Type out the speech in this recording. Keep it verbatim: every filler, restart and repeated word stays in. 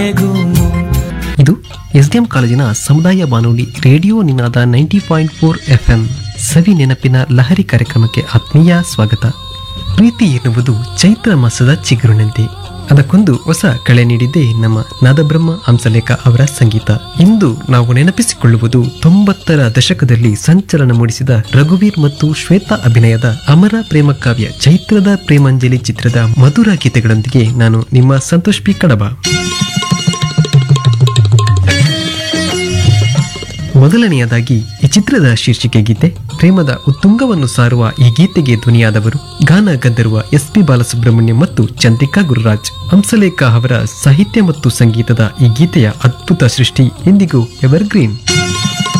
ಇದು ಎಸ್ಡಿಎಂ ಕಾಲೇಜಿನ ಸಮುದಾಯ ಬಾನುಲಿ ರೇಡಿಯೋ ನಿನಾದ ninety point four F M ಸವಿ ನೆನಪಿನ ಲಹರಿ ಕಾರ್ಯಕ್ರಮಕ್ಕೆ ಆತ್ಮೀಯ ಸ್ವಾಗತ. ಪ್ರೀತಿ ಎನ್ನುವುದು ಚೈತ್ರ ಮಾಸದ ಚಿಗುರಿನಂತೆ, ಅದಕ್ಕೊಂದು ಹೊಸ ಕಳೆ ನೀಡಿದ್ದೇ ನಮ್ಮ ನಾದಬ್ರಹ್ಮ ಹಂಸಲೇಖ ಅವರ ಸಂಗೀತ. ಇಂದು ನಾವು ನೆನಪಿಸಿಕೊಳ್ಳುವುದು ತೊಂಬತ್ತರ ದಶಕದಲ್ಲಿ ಸಂಚಲನ ಮೂಡಿಸಿದ ರಘುವೀರ್ ಮತ್ತು ಶ್ವೇತಾ ಅಭಿನಯದ ಅಮರ ಪ್ರೇಮ ಕಾವ್ಯ ಚೈತ್ರದ ಪ್ರೇಮಾಂಜಲಿ ಚಿತ್ರದ ಮಧುರ ಗೀತೆಗಳೊಂದಿಗೆ ನಾನು ನಿಮ್ಮ ಸಂತೋಷ್ ಪಿ ಕಡಬ. ಮೊದಲನೆಯದಾಗಿ ಈ ಚಿತ್ರದ ಶೀರ್ಷಿಕೆ ಗೀತೆ. ಪ್ರೇಮದ ಉತ್ತುಂಗವನ್ನು ಸಾರುವ ಈ ಗೀತೆಗೆ ಧ್ವನಿಯಾದವರು ಗಾನ ಗಂಧರ್ವ ಎಸ್ ಪಿ ಬಾಲಸುಬ್ರಹ್ಮಣ್ಯ ಮತ್ತು ಚಂದ್ರಿಕಾ ಗುರುರಾಜ್. ಹಂಸಲೇಖ ಅವರ ಸಾಹಿತ್ಯ ಮತ್ತು ಸಂಗೀತದ ಈ ಗೀತೆಯ ಅದ್ಭುತ ಸೃಷ್ಟಿ ಎಂದಿಗೂ ಎವರ್ಗ್ರೀನ್.